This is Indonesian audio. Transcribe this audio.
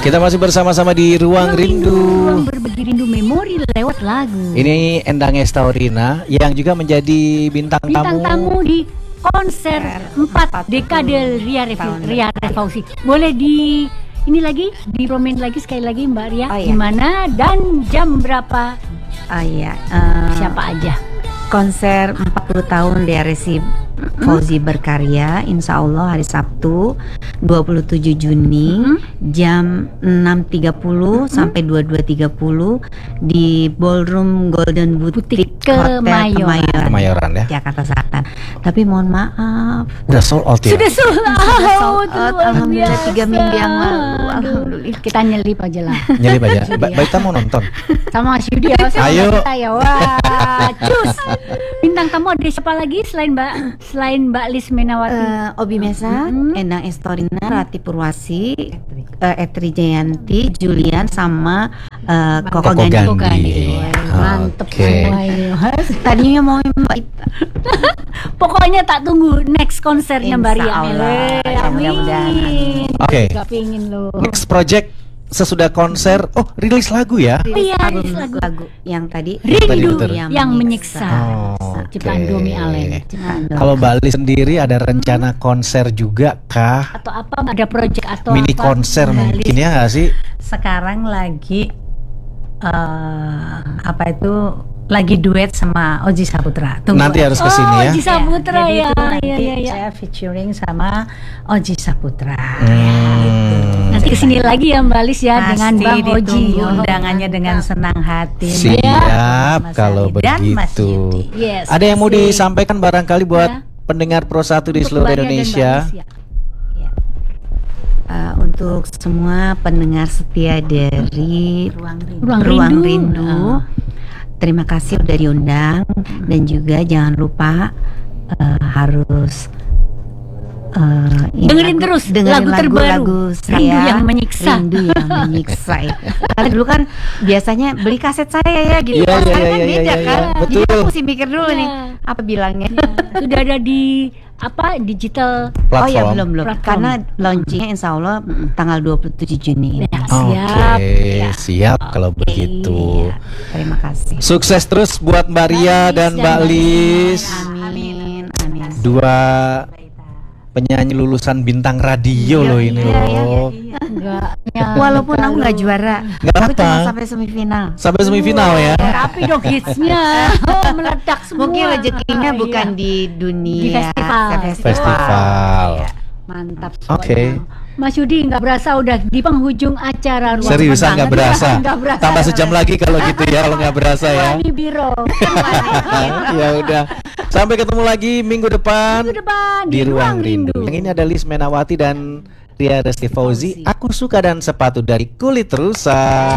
Kita masih bersama-sama di Ruang Rindu. Ruang berbagi rindu memori lewat lagu. Ini Endang Estaurina yang juga menjadi bintang tamu di konser 4 dekade Ria Fauzi. Boleh dipromen lagi sekali lagi Mbak Ria, iya. di mana dan jam berapa? Siapa aja? Konser 40 tahun DRSI Fauzi Berkarya, insya Allah hari Sabtu 27 Juni jam 6.30 sampai 22.30 di Ballroom Golden Boutique Hotel Kemayoran ya, Jakarta Selatan. Tapi mohon maaf, udah sold out ya. Sudah sold out. Alhamdulillah 3 minggu yang lalu. Alhamdulillah. Kita nyelip aja lah. Nyelip aja. Baik, kita mau nonton. Sama Mas Yudi ya. Ayo. Ya, wah, cus. Bintang tamu ada siapa lagi selain Mbak Lis Menawati? Obi Mesa, Endang Estaurina, Rati Purwasi, Etri Jayanti, Julian sama Koko Gandhi. Mantep semua ini. Tadinya mau Mbak Ita. Pokoknya tak tunggu next konsernya Mbak Ria. Amin. Oke. Gak pingin loh. Next project sesudah konser, rilis lagu ya. Iya, lagu yang tadi Rindu betul. yang menyiksa. Ciptaan Domi Allen. Kalau Bali sendiri ada rencana konser juga kah? Atau apa? Ada project atau Mini apa? konser mungkin ya nggak sih? Sekarang lagi lagi duet sama Oji Saputra. Tunggu Nanti harus kesini ya. Oji Saputra jadi ya. itu nanti Ya. saya featuring sama Oji Saputra. Nanti kesini lagi ya Mbak Lis ya, dengan Bang Oji. Ditunggu undangannya dengan senang hati. Siap Mas kalau Ali dan Mas begitu. Yudi. Yes. Ada yang mau disampaikan barangkali buat Ya. pendengar Pro 1 di Untuk seluruh Mbak Ria dan Indonesia. Mbak Lis, ya. untuk semua pendengar setia dari Ruang Rindu. Terima kasih udah diundang dan juga jangan lupa harus dengerin terus lagu terbaru saya, Rindu yang menyiksa. Rindu yang menyiksa. Karena dulu kan biasanya beli kaset saya ya gitu. Iya, Sekarang iya, kan iya, beda iya, kan. iya. Jadi Betul. aku mesti mikir dulu nih apa bilangnya. Sudah ada di digital Platform. Oh ya belum Platform. karena launchingnya insya Allah tanggal 27 Juni. Ya, Oke, siap. siap kalau begitu. Terima kasih. Sukses terus buat Mbak Ria dan Mbak Lis. Amin. Dua penyanyi lulusan bintang radio loh ini loh. Enggak. Walaupun aku nggak juara, Nggak aku apa. cuma sampai semifinal. Sampai semifinal ya. Tapi dong hitsnya meledak semua. Mungkin rezekinya Iya. bukan di dunia Di Festival. Mantap. Oke. Mas Yudi nggak berasa udah di penghujung acara Ruang Seriusan nggak berasa. Nggak berasa. Tambah sejam lagi kalau gitu ya, kalau nggak berasa ya. Wani Biro. Ya udah. Sampai ketemu lagi minggu depan Minggu depan di Ruang Rindu. Yang ini ada Lis Menawati dan Ria Resti Fauzi. Aku suka dan sepatu dari kulit rusa.